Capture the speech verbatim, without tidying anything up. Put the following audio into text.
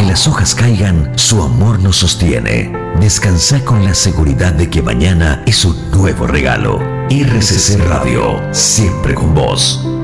las hojas caigan, su amor nos sostiene. Descansa con la seguridad de que mañana es un nuevo regalo. R C C Radio, siempre con vos.